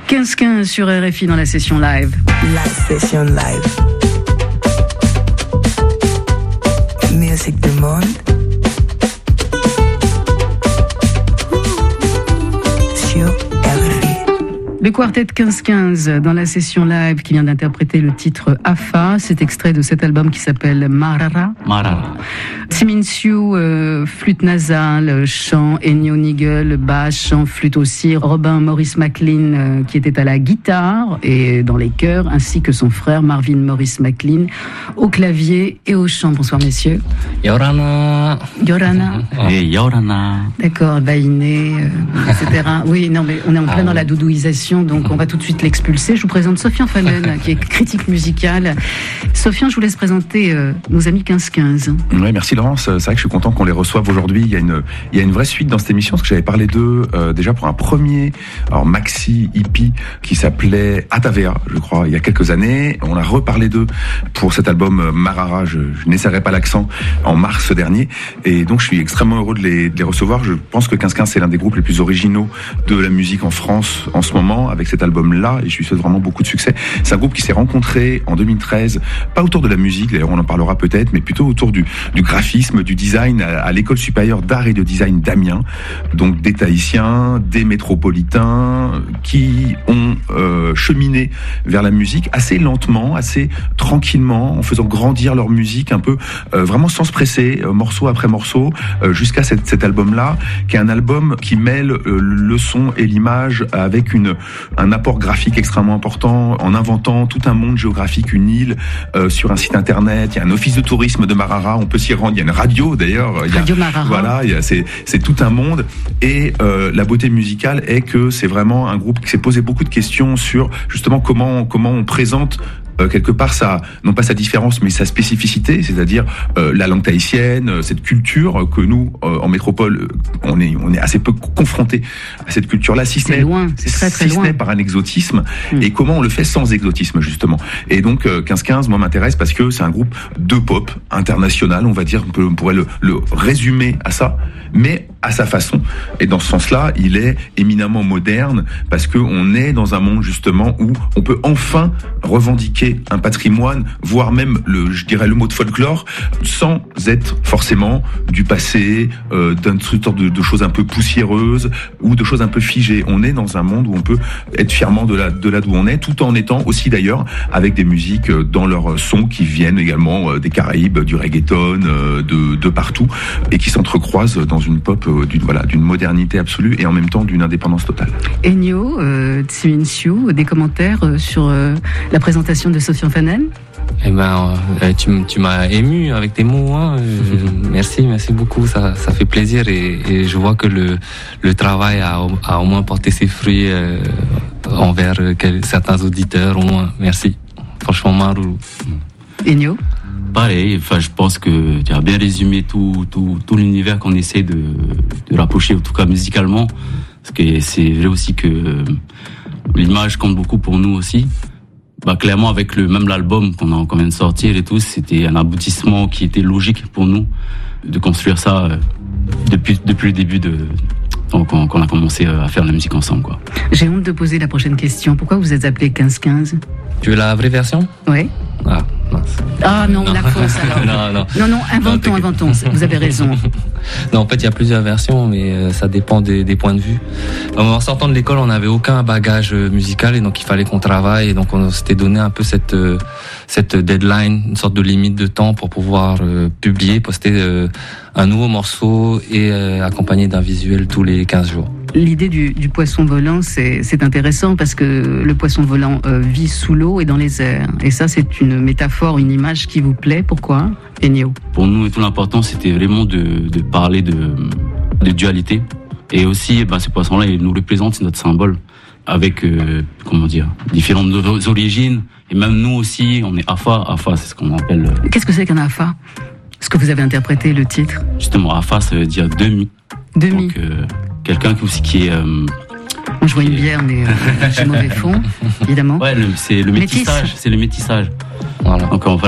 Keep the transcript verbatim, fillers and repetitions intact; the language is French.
quinze quinze sur R F I dans la session live. La session live. Musique du monde. Sur R F I. Le quartet quinze quinze dans la session live qui vient d'interpréter le titre Afa, cet extrait de cet album qui s'appelle Marara. Marara. Tsiminsiu, euh, flûte nasale, chant, Ennio Nigel, basse, chant, flûte aussi, Robin Maurice McLean euh, qui était à la guitare et dans les chœurs, ainsi que son frère Marvin Maurice McLean au clavier et au chant. Bonsoir messieurs. Yorana. Yorana. Et Yorana. D'accord, Bainé, euh, et cetera. Oui, non mais on est en plein dans la doudouisation, donc on va tout de suite l'expulser. Je vous présente Sofian Fanen, qui est critique musicale. Sofian, je vous laisse présenter euh, nos amis quinze quinze. Oui, merci Laurence. C'est vrai que je suis content qu'on les reçoive aujourd'hui. Il y a une, il y a une vraie suite dans cette émission, parce que j'avais parlé d'eux euh, déjà pour un premier alors maxi hippie qui s'appelait Atavea, je crois, il y a quelques années. On a reparlé d'eux pour cet album Marara, je, je n'essaierai pas l'accent, en mars dernier. Et donc je suis extrêmement heureux de les, de les recevoir. Je pense que quinze quinze c'est l'un des groupes les plus originaux de la musique en France en ce moment, avec cet album-là, et je lui souhaite vraiment beaucoup de succès. C'est un groupe qui s'est rencontré en deux mille treize, pas autour de la musique, d'ailleurs on en parlera peut-être, mais plutôt autour du, du graphisme, du design, à, à l'école supérieure d'art et de design d'Amiens. Donc des Tahitiens, des métropolitains, qui ont euh, cheminé vers la musique assez lentement, assez tranquillement, en faisant grandir leur musique un peu, euh, vraiment sans se presser, euh, morceau après morceau, euh, jusqu'à cet, cet album-là, qui est un album qui mêle euh, le son et l'image avec une, un apport graphique extrêmement important, en inventant tout un monde géographique, une île, euh, sur un site internet. Il y a un office de tourisme de Marara, on peut s'y rendre. Il y a une radio d'ailleurs. Il y a, Radio Marara. Voilà, il y a, c'est, c'est tout un monde. Et euh, la beauté musicale est que c'est vraiment un groupe qui s'est posé beaucoup de questions sur justement comment comment on présente Euh, quelque part sa, non pas sa différence, mais sa spécificité, c'est-à-dire euh, la langue tahitienne, euh, cette culture que nous, euh, en métropole, on est, on est assez peu confrontés à cette culture-là, si ce n'est, loin, c'est très, très si ce loin. n'est par un exotisme, mmh. et comment on le fait sans exotisme, justement. Et donc, euh, quinze quinze, moi, m'intéresse parce que c'est un groupe de pop international, on va dire, on, peut, on pourrait le, le résumer à ça, mais à sa façon. Et dans ce sens-là, il est éminemment moderne, parce qu'on est dans un monde, justement, où on peut enfin revendiquer un patrimoine, voire même le, je dirais le mot de folklore, sans être forcément du passé, euh, d'une sorte de, de choses un peu poussiéreuses ou de choses un peu figées. On est dans un monde où on peut être fièrement de là, de là d'où on est, tout en étant aussi d'ailleurs avec des musiques dans leurs sons qui viennent également des Caraïbes, du reggaeton, de, de partout, et qui s'entrecroisent dans une pop d'une, voilà, d'une modernité absolue et en même temps d'une indépendance totale. Ennio, euh, Tsiminsiu, des commentaires euh, sur euh, la présentation de Sofian Fanen? Eh ben, euh, tu, tu m'as ému avec tes mots. Hein. Euh, merci, merci beaucoup. Ça, ça fait plaisir et, et je vois que le, le travail a, a au moins porté ses fruits euh, envers quel, certains auditeurs. Au moins, merci. Franchement, Marou. Ennio? Pareil, enfin, je pense que tu as bien résumé tout, tout, tout l'univers qu'on essaie de, de rapprocher, en tout cas musicalement. Parce que c'est vrai aussi que l'image compte beaucoup pour nous aussi. Bah, clairement, avec le même l'album qu'on a, qu'on vient de sortir et tout, c'était un aboutissement qui était logique pour nous de construire ça euh, depuis, depuis le début de, donc, qu'on, qu'on a commencé à faire la musique ensemble, quoi. J'ai honte de poser la prochaine question. Pourquoi vous êtes appelé quinze quinze? Tu veux la vraie version? Oui. Ah, mince. Ah non, non. La fausse alors. non, non. Non, non, inventons, non, inventons. Vous avez raison. Non, en fait, il y a plusieurs versions, mais euh, ça dépend des, des points de vue. En sortant de l'école, on n'avait aucun bagage musical et donc il fallait qu'on travaille. Et donc on s'était donné un peu cette euh, cette deadline, une sorte de limite de temps pour pouvoir euh, publier, poster euh, un nouveau morceau et euh, accompagné d'un visuel tous les quinze jours. L'idée du, du poisson volant, c'est, c'est intéressant parce que le poisson volant euh, vit sous l'eau et dans les airs. Et ça, c'est une métaphore, une image qui vous plaît. Pourquoi, Ennio? Pour nous, tout l'important, c'était vraiment de, de parler de, de dualité. Et aussi, ben, ces poissons-là, ils nous représentent, c'est notre symbole. Avec, euh, comment dire, différentes origines. Et même nous aussi, on est Afa. Afa, c'est ce qu'on appelle... Euh... Qu'est-ce que c'est qu'un Afa? Est-ce que vous avez interprété le titre? Justement, Afa, ça veut dire demi. Demi. Donc, euh, quelqu'un qui, aussi, qui est... Euh, je vois une bière, mais euh, j'ai mauvais fond, évidemment. Ouais, le, c'est le métissage. Métis. C'est le métissage. Voilà. Donc, on va